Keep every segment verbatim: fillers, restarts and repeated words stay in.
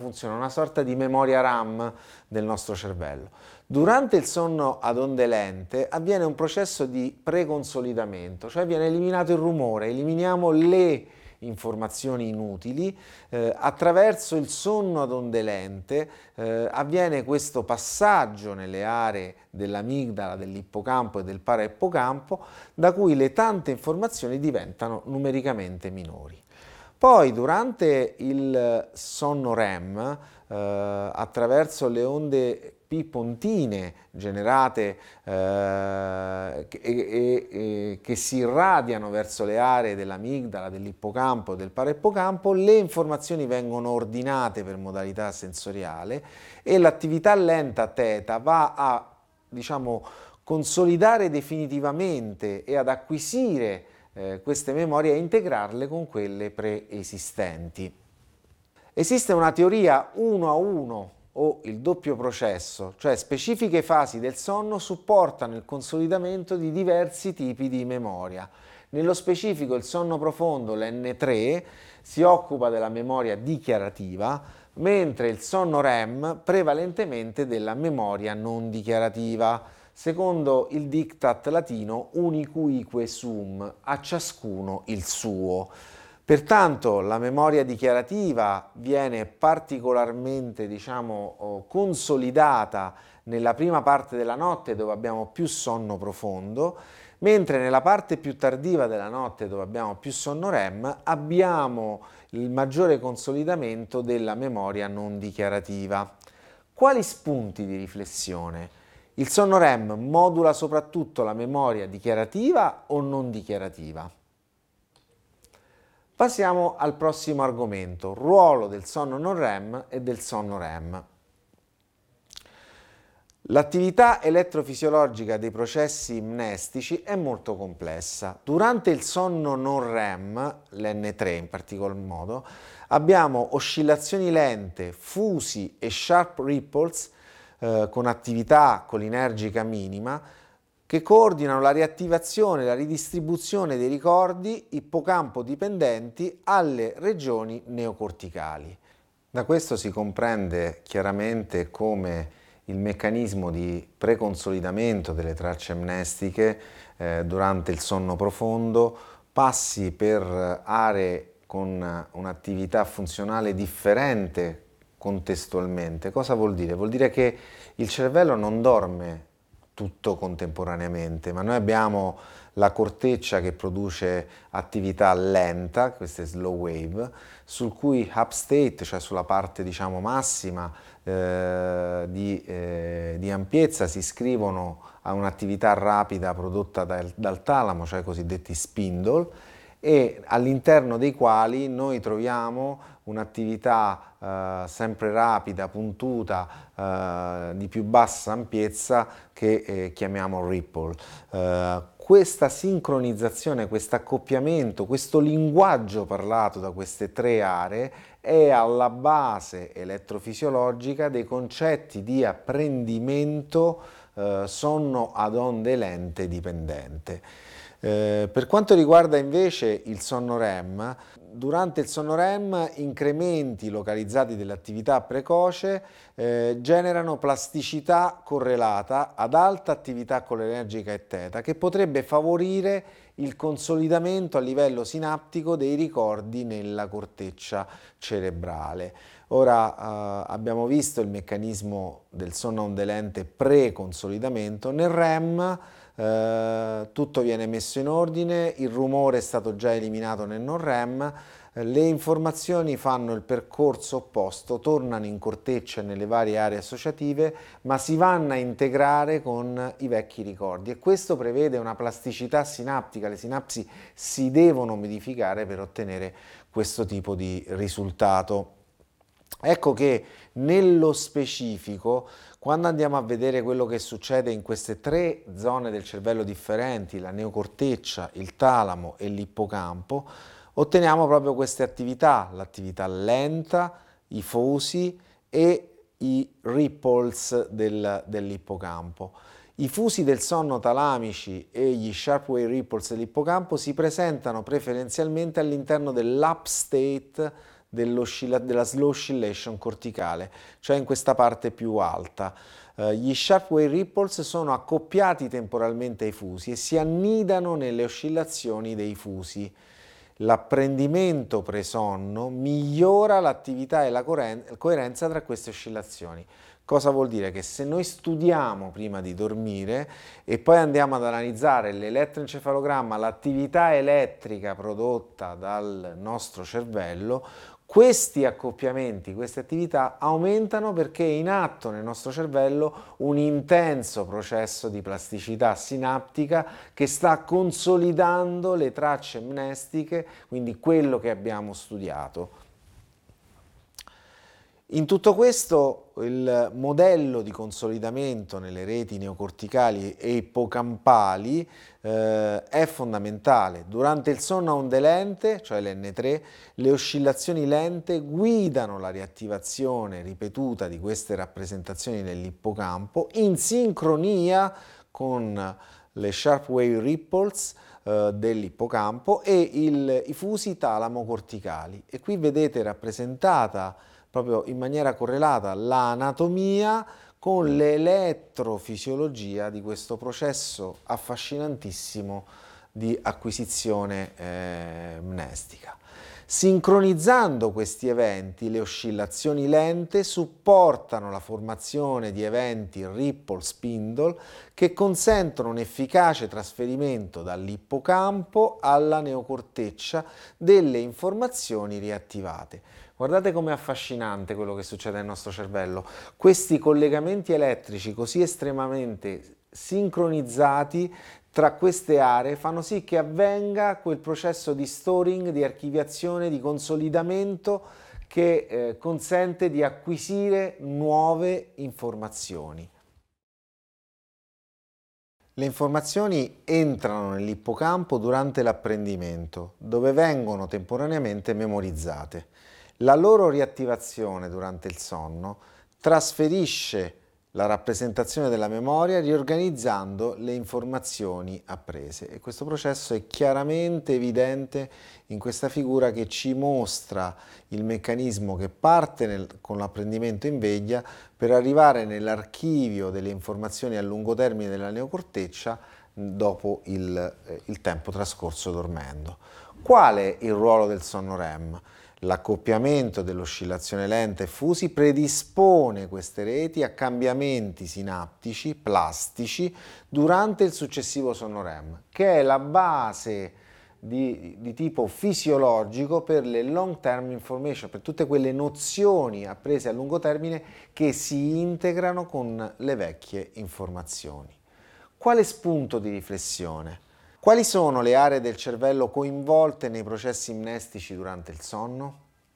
funziona, una sorta di memoria RAM del nostro cervello. Durante il sonno ad onde lente avviene un processo di preconsolidamento, cioè viene eliminato il rumore, eliminiamo le informazioni inutili, eh, attraverso il sonno ad onde lente eh, avviene questo passaggio nelle aree dell'amigdala, dell'ippocampo e del parahippocampo, da cui le tante informazioni diventano numericamente minori. Poi durante il sonno REM, eh, attraverso le onde P pontine generate eh, e, e, e, che si irradiano verso le aree dell'amigdala, dell'ippocampo e del parahippocampo, le informazioni vengono ordinate per modalità sensoriale e l'attività lenta θ va a, diciamo, consolidare definitivamente e ad acquisire eh, queste memorie e integrarle con quelle preesistenti. Esiste una teoria uno a uno o il doppio processo, cioè specifiche fasi del sonno supportano il consolidamento di diversi tipi di memoria. Nello specifico il sonno profondo, l'N tre, si occupa della memoria dichiarativa, mentre il sonno REM prevalentemente della memoria non dichiarativa, secondo il diktat latino unicuique sum, a ciascuno il suo. Pertanto la memoria dichiarativa viene particolarmente, diciamo, consolidata nella prima parte della notte dove abbiamo più sonno profondo, mentre nella parte più tardiva della notte dove abbiamo più sonno REM abbiamo il maggiore consolidamento della memoria non dichiarativa. Quali spunti di riflessione? Il sonno REM modula soprattutto la memoria dichiarativa o non dichiarativa? Passiamo al prossimo argomento, ruolo del sonno non REM e del sonno REM. L'attività elettrofisiologica dei processi mnestici è molto complessa. Durante il sonno non REM, l'N tre in particolar modo, abbiamo oscillazioni lente, fusi e sharp ripples eh, con attività colinergica minima, che coordinano la riattivazione e la ridistribuzione dei ricordi ippocampo dipendenti alle regioni neocorticali. Da questo si comprende chiaramente come il meccanismo di preconsolidamento delle tracce amnestiche eh, durante il sonno profondo passi per aree con un'attività funzionale differente contestualmente. Cosa vuol dire? Vuol dire che il cervello non dorme tutto contemporaneamente, ma noi abbiamo la corteccia che produce attività lenta, queste slow wave, sul cui upstate, cioè sulla parte diciamo massima eh, di, eh, di ampiezza, si iscrivono a un'attività rapida prodotta dal, dal talamo, cioè i cosiddetti spindle, e all'interno dei quali noi troviamo un'attività eh, sempre rapida, puntuta, eh, di più bassa ampiezza che eh, chiamiamo ripple. Eh, questa sincronizzazione, questo accoppiamento, questo linguaggio parlato da queste tre aree è alla base elettrofisiologica dei concetti di apprendimento eh, sonno ad onde lente dipendente. Eh, per quanto riguarda invece il sonno REM, durante il sonno REM incrementi localizzati dell'attività precoce eh, generano plasticità correlata ad alta attività cholinergica e θ che potrebbe favorire il consolidamento a livello sinaptico dei ricordi nella corteccia cerebrale. Ora eh, abbiamo visto il meccanismo del sonno a onde lente pre-consolidamento. Nel REM Uh, tutto viene messo in ordine, il rumore è stato già eliminato nel non REM, le informazioni fanno il percorso opposto, tornano in corteccia nelle varie aree associative, ma si vanno a integrare con i vecchi ricordi e questo prevede una plasticità sinaptica, le sinapsi si devono modificare per ottenere questo tipo di risultato. Ecco che nello specifico, quando andiamo a vedere quello che succede in queste tre zone del cervello differenti, la neocorteccia, il talamo e l'ippocampo, otteniamo proprio queste attività, l'attività lenta, i fusi e i ripples del, dell'ippocampo. I fusi del sonno talamici e gli sharp wave ripples dell'ippocampo si presentano preferenzialmente all'interno dell'upstate della slow oscillation corticale, cioè in questa parte più alta. Uh, gli sharp wave ripples sono accoppiati temporalmente ai fusi e si annidano nelle oscillazioni dei fusi. L'apprendimento presonno migliora l'attività e la coerenza tra queste oscillazioni. Cosa vuol dire? Che se noi studiamo prima di dormire e poi andiamo ad analizzare l'elettroencefalogramma, l'attività elettrica prodotta dal nostro cervello, questi accoppiamenti, queste attività aumentano perché è in atto nel nostro cervello un intenso processo di plasticità sinaptica che sta consolidando le tracce mnestiche, quindi quello che abbiamo studiato. In tutto questo il modello di consolidamento nelle reti neocorticali e ippocampali eh, è fondamentale. Durante il sonno a onde lente, cioè l'N tre, le oscillazioni lente guidano la riattivazione ripetuta di queste rappresentazioni nell'ippocampo in sincronia con le sharp wave ripples eh, dell'ippocampo e il, i fusi talamo-corticali. E qui vedete rappresentata proprio in maniera correlata l'anatomia con l'elettrofisiologia di questo processo affascinantissimo di acquisizione eh, mnestica. Sincronizzando questi eventi, le oscillazioni lente supportano la formazione di eventi ripple spindle che consentono un efficace trasferimento dall'ippocampo alla neocorteccia delle informazioni riattivate. Guardate com'è affascinante quello che succede nel nostro cervello. Questi collegamenti elettrici così estremamente sincronizzati tra queste aree fanno sì che avvenga quel processo di storing, di archiviazione, di consolidamento che eh, consente di acquisire nuove informazioni. Le informazioni entrano nell'ippocampo durante l'apprendimento, dove vengono temporaneamente memorizzate. La loro riattivazione durante il sonno trasferisce la rappresentazione della memoria riorganizzando le informazioni apprese e questo processo è chiaramente evidente in questa figura che ci mostra il meccanismo che parte nel, con l'apprendimento in veglia per arrivare nell'archivio delle informazioni a lungo termine della neocorteccia dopo il, eh, il tempo trascorso dormendo. Qual è il ruolo del sonno REM? L'accoppiamento dell'oscillazione lenta e fusi predispone queste reti a cambiamenti sinaptici, plastici, durante il successivo sonno REM, che è la base di, di tipo fisiologico per le long term information, per tutte quelle nozioni apprese a lungo termine che si integrano con le vecchie informazioni. Quale spunto di riflessione? Quali sono le aree del cervello coinvolte nei processi mnestici durante il sonno?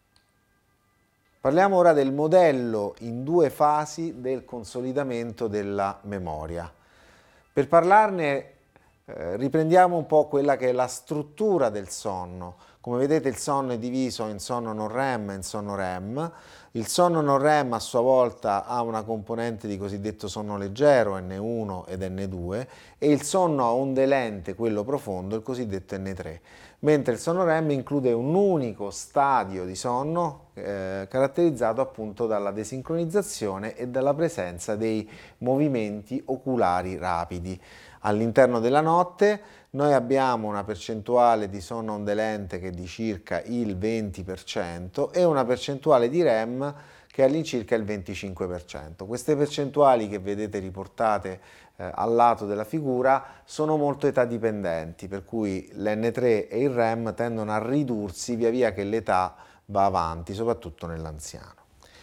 Parliamo ora del modello in due fasi del consolidamento della memoria. Per parlarne eh, riprendiamo un po' quella che è la struttura del sonno. Come vedete il sonno è diviso in sonno non REM e in sonno REM. Il sonno non REM a sua volta ha una componente di cosiddetto sonno leggero, N uno ed N due, e il sonno a onde lente, quello profondo, il cosiddetto N tre, mentre il sonno REM include un unico stadio di sonno eh, caratterizzato appunto dalla desincronizzazione e dalla presenza dei movimenti oculari rapidi. All'interno della notte noi abbiamo una percentuale di sonno a onde lente che è di circa il venti per cento e una percentuale di REM che è all'incirca il venticinque per cento. Queste percentuali che vedete riportate eh, al lato della figura sono molto età dipendenti, per cui l'N tre e il REM tendono a ridursi via via che l'età va avanti, soprattutto nell'anziano.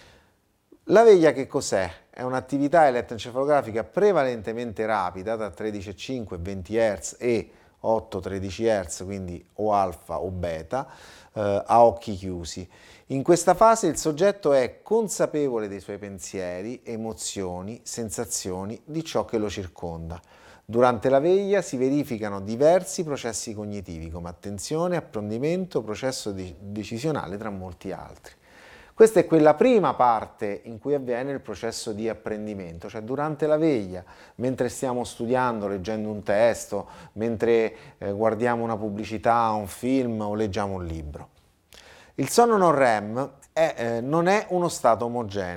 La veglia che cos'è? È un'attività elettroencefalografica prevalentemente rapida, tra tredici virgola cinque e venti hertz e otto tredici hertz, quindi o alfa o beta, eh, a occhi chiusi. In questa fase il soggetto è consapevole dei suoi pensieri, emozioni, sensazioni, di ciò che lo circonda. Durante la veglia si verificano diversi processi cognitivi, come attenzione, apprendimento, processo decisionale, tra molti altri. Questa è quella prima parte in cui avviene il processo di apprendimento, cioè durante la veglia, mentre stiamo studiando, leggendo un testo, mentre eh, guardiamo una pubblicità, un film o leggiamo un libro. Il sonno non REM è, eh, non è uno stato omogeneo.